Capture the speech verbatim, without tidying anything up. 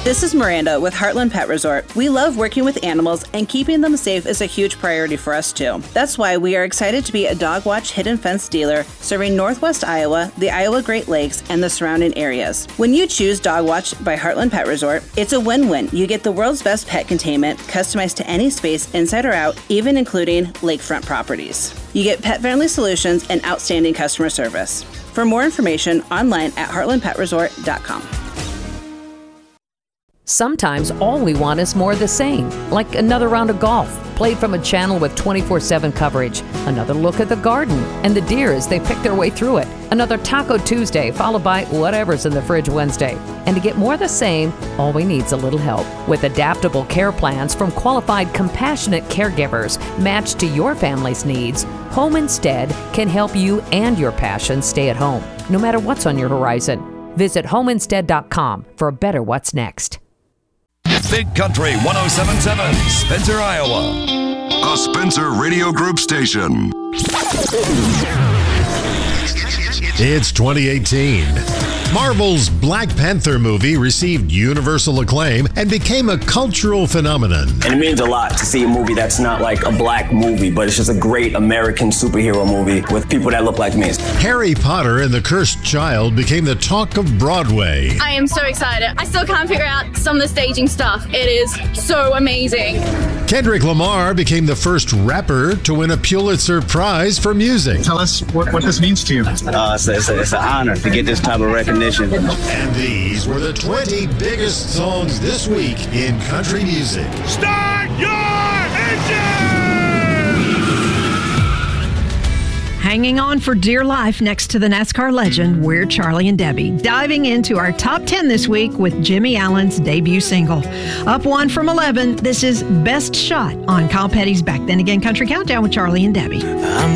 This is Miranda with Heartland Pet Resort. We love working with animals, and keeping them safe is a huge priority for us too. That's why we are excited to be a Dog Watch Hidden Fence dealer serving Northwest Iowa, the Iowa Great Lakes, and the surrounding areas. When you choose Dog Watch by Heartland Pet Resort, it's a win-win. You get the world's best pet containment, customized to any space inside or out, even including lakefront properties. You get pet-friendly solutions and outstanding customer service. For more information, online at heartland pet resort dot com. Sometimes all we want is more of the same, like another round of golf, played from a channel with twenty-four seven coverage, another look at the garden and the deer as they pick their way through it, another Taco Tuesday followed by whatever's in the fridge Wednesday. And to get more of the same, all we need is a little help. With adaptable care plans from qualified, compassionate caregivers matched to your family's needs, Home Instead can help you and your passion stay at home, no matter what's on your horizon. Visit home instead dot com for a better what's next. Big Country one oh seven point seven, Spencer, Iowa. A Spencer Radio Group station. It's twenty eighteen. Marvel's Black Panther movie received universal acclaim and became a cultural phenomenon. And it means a lot to see a movie that's not like a black movie, but it's just a great American superhero movie with people that look like me. Harry Potter and the Cursed Child became the talk of Broadway. I am so excited. I still can't figure out some of the staging stuff. It is so amazing. Kendrick Lamar became the first rapper to win a Pulitzer Prize for music. Tell us what, what this means to you. Uh, it's, a, it's, a, it's an honor to get this type of recognition. And these were the twenty biggest songs this week in country music. Start your engine! Hanging on for dear life next to the NASCAR legend, we're Charlie and Debbie, diving into our top ten this week with Jimmy Allen's debut single. Up one from eleven, this is Best Shot on Kyle Petty's Back Then Again Country Countdown with Charlie and Debbie. I'm